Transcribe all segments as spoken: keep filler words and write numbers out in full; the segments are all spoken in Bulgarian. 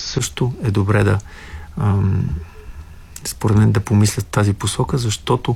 също е добре да ам, според мен да помислят тази посока, защото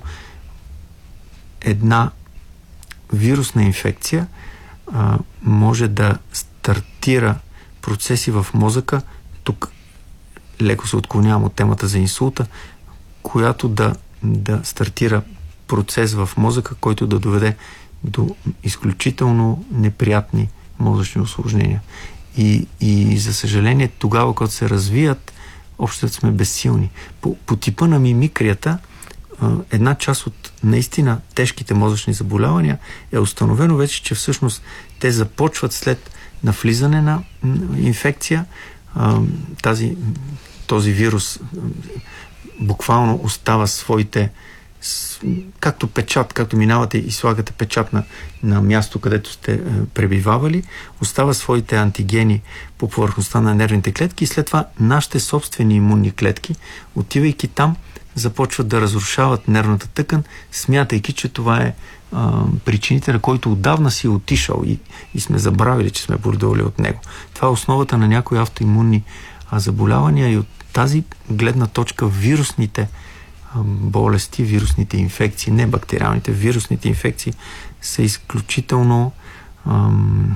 една вирусна инфекция а, може да стартира процеси в мозъка, тук леко се отклонявам от темата за инсулта, която да, да стартира процес в мозъка, който да доведе до изключително неприятни мозъчни усложнения. И, и за съжаление, тогава, когато се развият, общо сме безсилни. По, по типа на мимикрията, една част от наистина тежките мозъчни заболявания е установено вече, че всъщност те започват след навлизане на инфекция. Тази, този вирус буквално остава своите, както печат, както минавате и слагате печат на, на място, където сте пребивавали, остава своите антигени по повърхността на нервните клетки и след това нашите собствени имунни клетки, отивайки там, започват да разрушават нервната тъкан, смятайки, че това е а, причините, на който отдавна си е отишъл и, и сме забравили, че сме боледували от него. Това е основата на някои автоимунни а, заболявания и от тази гледна точка вирусните а, болести, вирусните инфекции, не бактериалните, вирусните инфекции са изключително ам,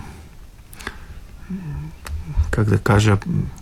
как да кажа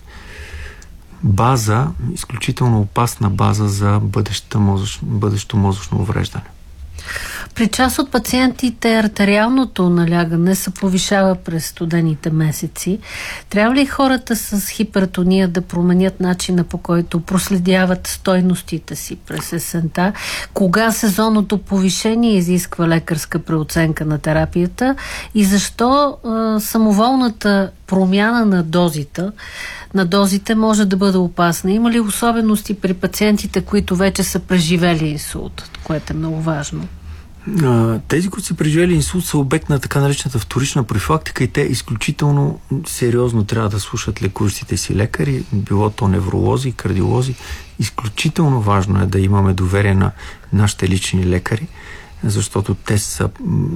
база, изключително опасна база за мозъчно, бъдещо мозъчно увреждане. При част от пациентите артериалното налягане се повишава през студените месеци. Трябва ли хората с хипертония да променят начина, по който проследяват стойностите си през есента? Кога сезонното повишение изисква лекарска преоценка на терапията? И защо а, самоволната промяна на дозите, на дозите може да бъде опасна? Има ли особености при пациентите, които вече са преживели инсулт, което е много важно? Тези, които са преживели инсулт, са обект на така наречената вторична профилактика и те изключително сериозно трябва да слушат лекуващите си лекари, било то невролози, кардиолози. Изключително важно е да имаме доверие на нашите лични лекари, защото те са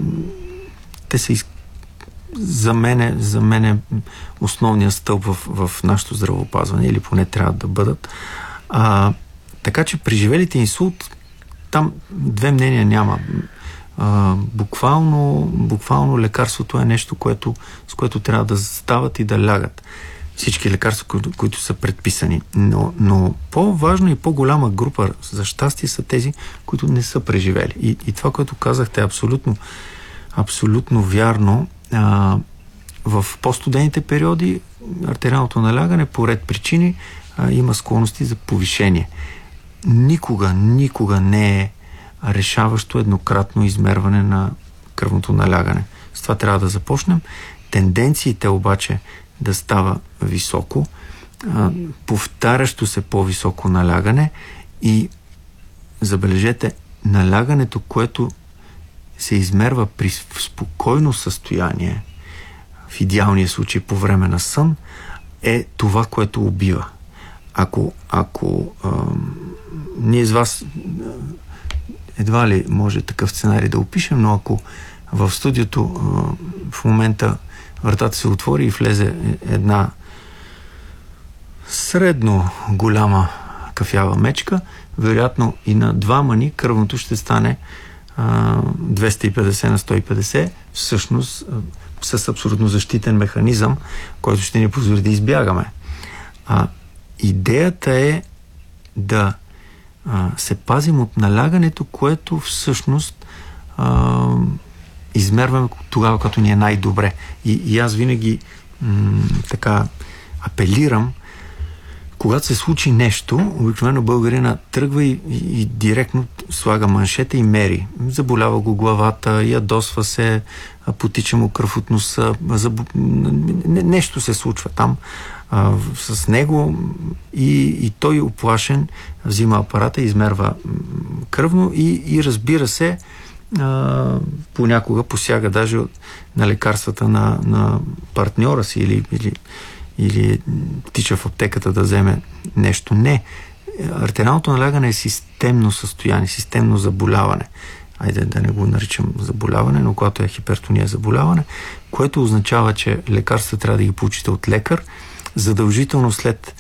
те са из... за мене, за мене основният стълб в, в нашето здравеопазване, или поне трябва да бъдат. А, така че преживелите инсулт, там две мнения няма. А, буквално, буквално лекарството е нещо, което, с което трябва да стават и да лягат всички лекарства, които, които са предписани. Но, но по-важно и по-голяма група за щастие са тези, които не са преживели. И, и това, което казахте, е абсолютно, абсолютно вярно. А, в по-студените периоди артериалното налягане по ред причини а, има склонности за повишение. Никога, никога не е решаващо еднократно измерване на кръвното налягане. С това трябва да започнем. Тенденциите обаче да става високо, а, повтарящо се по-високо налягане и забележете, налягането, което се измерва при спокойно състояние, в идеалния случай по време на сън, е това, което убива. Ако, ако а, ние с вас едва ли може такъв сценарий да опишем, но ако в студиото а, в момента вратата се отвори и влезе една средно голяма кафява мечка, вероятно и на двама ни кръвното ще стане а, двеста и петдесет на сто и петдесет, всъщност а, с абсолютно защитен механизъм, който ще ни позволи да избягаме. А идеята е да а, се пазим от налягането, което всъщност а, измерваме тогава, като ни е най-добре. И, и аз винаги м- така апелирам, когато се случи нещо, обикновено българина тръгва и, и, и директно слага маншета и мери. Заболява го главата, ядосва се, потича му кръв от носа, заб... не, нещо се случва там а, с него и, и той оплашен взима апарата, измерва кръвно и, и разбира се, а, понякога посяга даже на лекарствата на, на партньора си или, или или тича в аптеката да вземе нещо. Не. Артериалното налягане е системно състояние, системно заболяване. Айде да не го наричам заболяване, но когато е хипертония заболяване, което означава, че лекарства трябва да ги получите от лекар, задължително след